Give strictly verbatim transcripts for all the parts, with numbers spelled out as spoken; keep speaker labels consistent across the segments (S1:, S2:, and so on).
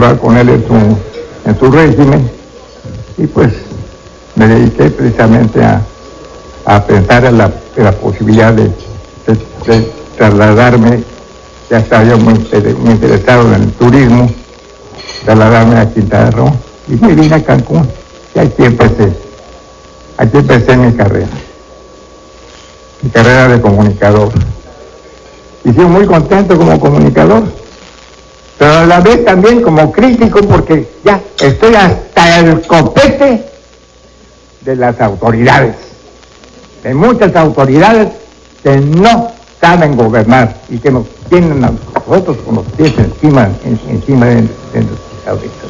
S1: colaborar con él en su, en su régimen, y pues me dediqué precisamente a, a pensar en la, en la posibilidad de, de, de trasladarme. Ya estaba yo muy, muy interesado en el turismo, trasladarme a Quintana Roo, y me vine a Cancún, y aquí empecé, aquí empecé mi carrera, mi carrera de comunicador. Y sigo muy contento como comunicador, pero a la vez también como crítico, porque ya estoy hasta el copete de las autoridades, de muchas autoridades que no saben gobernar y que nos tienen a nosotros con los pies encima, en, encima de, de los auditos.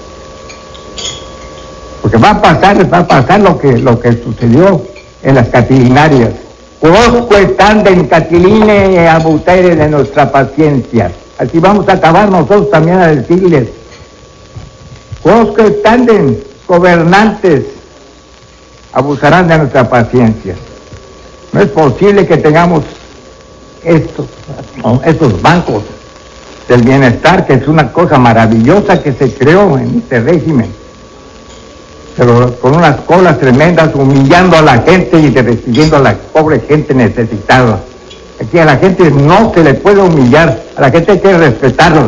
S1: Porque va a pasar, va a pasar lo que, lo que sucedió en las catilinarias. Quousque tandem catiline abutere de nuestra paciencia. Así vamos a acabar nosotros también a decirles. Quousque tandem, gobernantes, abusarán de nuestra paciencia. No es posible que tengamos estos, estos bancos del bienestar, que es una cosa maravillosa que se creó en este régimen, pero con unas colas tremendas, humillando a la gente y recibiendo a la pobre gente necesitada. Aquí a la gente no se le puede humillar, a la gente hay que respetarla.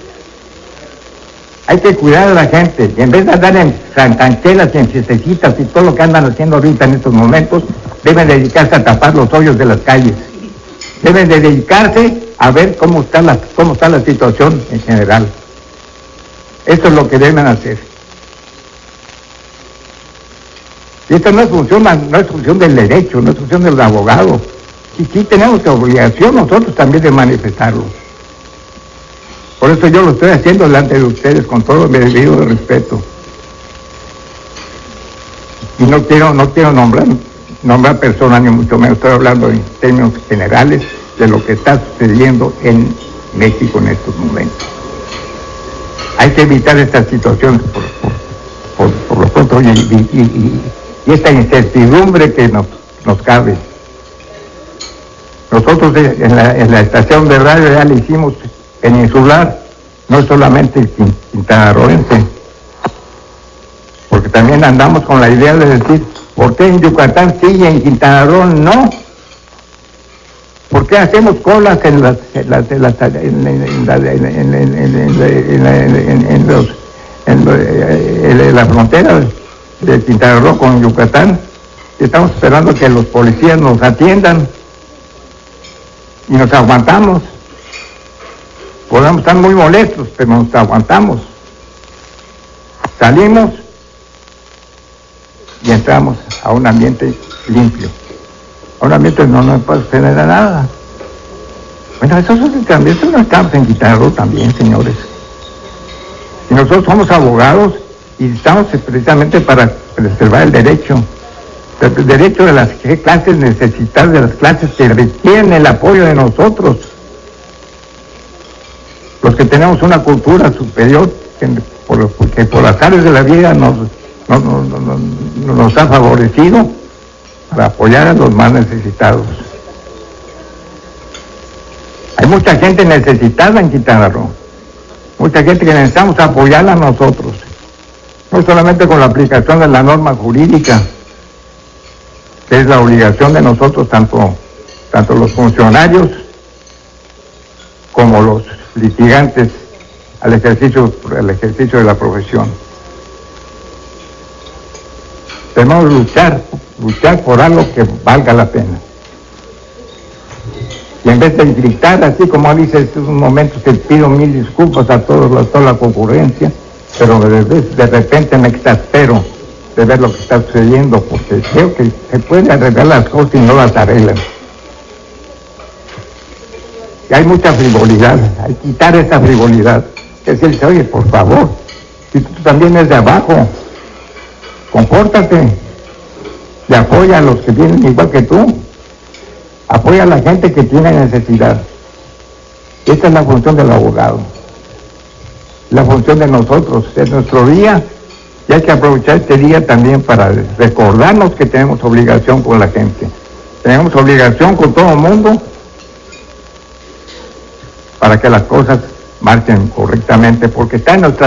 S1: Hay que cuidar a la gente, y en vez de andar en canchelas y en fiestecitas y todo lo que andan haciendo ahorita en estos momentos, deben dedicarse a tapar los hoyos de las calles. Deben de dedicarse a ver cómo está la, cómo está la situación en general. Esto es lo que deben hacer. Y esta no es función, no es función del derecho, no es función del abogado. Y sí tenemos la obligación nosotros también de manifestarlo. Por eso yo lo estoy haciendo delante de ustedes con todo mi debido respeto. Y no quiero, no quiero nombrar, nombrar personas, ni mucho menos, estoy hablando en términos generales de lo que está sucediendo en México en estos momentos. Hay que evitar estas situaciones por, por, por, por lo pronto y, y, y, y esta incertidumbre que nos, nos cabe. Nosotros en la, en la estación de radio ya le hicimos peninsular, no solamente el quintanarroense, porque también andamos con la idea de decir, ¿por qué en Yucatán sí y en Quintana Roo no? ¿Por qué hacemos colas en las en las en las en la en los en la frontera de Quintana Roo con Yucatán? Y estamos esperando que los policías nos atiendan y nos aguantamos. Podemos estar muy molestos, pero nos aguantamos. Salimos y entramos a un ambiente limpio, a un ambiente donde no nos puede suceder nada. Bueno, eso también no estamos en Quintana Roo también, señores. Y nosotros somos abogados y estamos precisamente para preservar el derecho, el derecho de las clases necesitadas, de las clases que requieren el apoyo de nosotros. Los que tenemos una cultura superior, que por, que por las áreas de la vida nos, nos, nos, nos, nos ha favorecido para apoyar a los más necesitados. Hay mucha gente necesitada en Quintana Roo, mucha gente que necesitamos apoyarla a nosotros, no solamente con la aplicación de la norma jurídica, que es la obligación de nosotros, tanto, tanto los funcionarios como los litigantes al ejercicio, al ejercicio de la profesión. Debemos luchar, luchar por algo que valga la pena. Y en vez de gritar, así como dice en estos momentos, te pido mil disculpas a todos, a toda la concurrencia, pero de, de repente me exaspero de ver lo que está sucediendo, porque creo que se pueden arreglar las cosas y no las arreglan. Y hay mucha frivolidad, hay que quitar esa frivolidad. Es decir, oye, por favor, si tú también eres de abajo, compórtate y apoya a los que vienen igual que tú, apoya a la gente que tiene necesidad. Esta es la función del abogado, la función de nosotros, es nuestro día, y hay que aprovechar este día también para recordarnos que tenemos obligación con la gente, tenemos obligación con todo el mundo, para que las cosas marchen correctamente, porque está en nuestra